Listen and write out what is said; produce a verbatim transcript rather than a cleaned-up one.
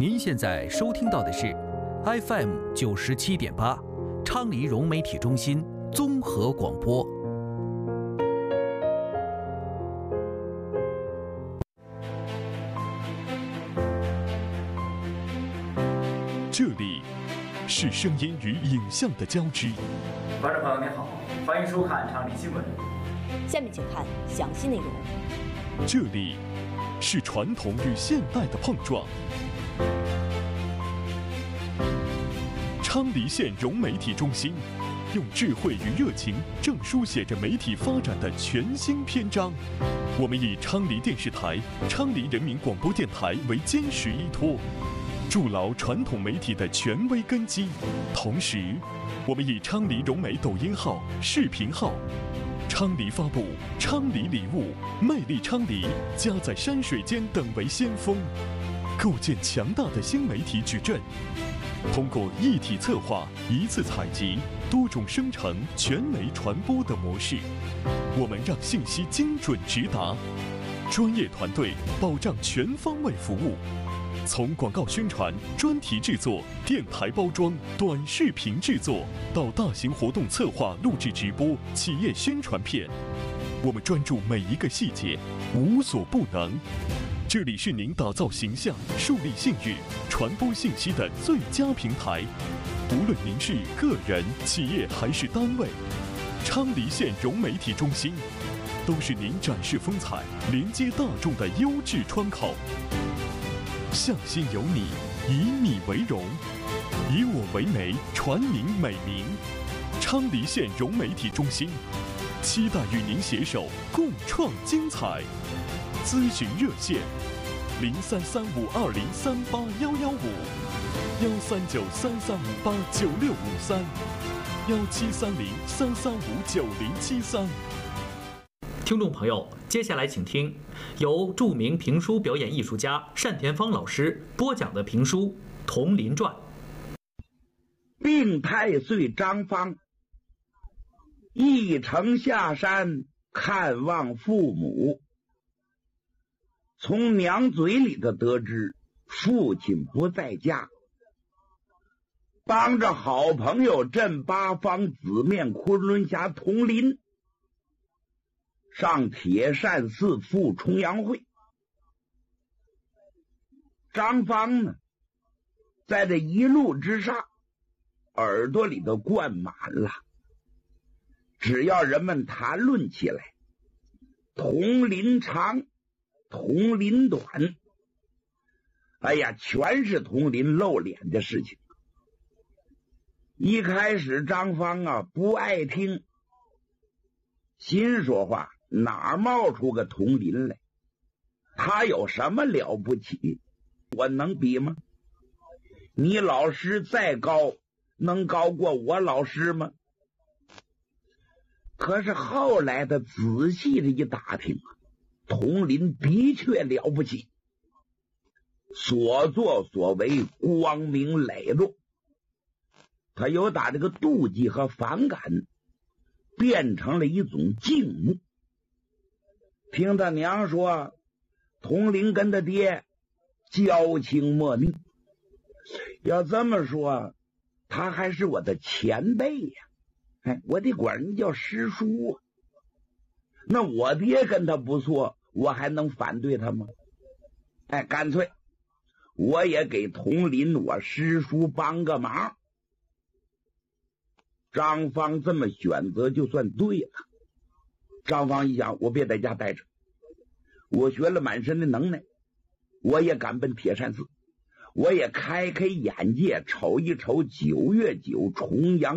您现在收听到的是 F M 九十七点八昌黎融媒体中心综合广播。 这里是声音与影像的交织。 观众朋友您好，欢迎收看昌黎新闻。 下面请看详细内容。 这里是传统与现代的碰撞。昌黎县融媒体中心用智慧与热情，正书写着媒体发展的全新篇章。我们以昌黎电视台、昌黎人民广播电台为坚实依托，筑牢传统媒体的权威根基。同时，我们以昌黎融媒抖音号、视频号、昌黎发布、昌黎礼物、魅力昌黎、家在山水间等为先锋，构建强大的新媒体矩阵。通过一体策划、一次采集、多种生成、全媒传播的模式，我们让信息精准直达，专业团队保障全方位服务。从广告宣传、专题制作、电台包装、短视频制作，到大型活动策划、录制直播、企业宣传片，我们专注每一个细节，无所不能。这里是您打造形象、树立信誉、传播信息的最佳平台。无论您是个人、企业还是单位，昌黎县融媒体中心都是您展示风采、连接大众的优质窗口。向心有你，以你为荣，以我为媒，传您美名。昌黎县融媒体中心期待与您携手共创精彩。咨询热线：零三三五二零三八幺幺五，幺三九三三五八九六五三，幺七三零三三五九零七三。 听众朋友，接下来请听由著名评书表演艺术家单田芳老师播讲的评书《铜林传》。 病太岁张方一程下山看望父母，从娘嘴里头得知父亲不在家，帮着好朋友镇八方紫面昆仑峡铜林上铁扇寺赴重阳会。张方呢，在这一路之上，耳朵里头灌满了，只要人们谈论起来，铜林长，铜林短，哎呀，全是铜林露脸的事情。一开始张方啊不爱听，心说话，哪冒出个铜林来？他有什么了不起？我能比吗？你老师再高，能高过我老师吗？可是后来的仔细的一打听啊，铜林的确了不起，所作所为光明磊落。他有打这个妒忌和反感变成了一种敬慕。听他娘说，铜林跟他爹交情莫逆，要这么说，他还是我的前辈呀、啊。哎，我得管人叫师叔啊。那我爹跟他不错，我还能反对他吗？哎，干脆我也给铜林我师叔帮个忙。张方这么选择就算对了。张方一想，我别在家待着，我学了满身的能耐，我也敢奔铁扇寺，我也开开眼界，瞅一瞅九月九重阳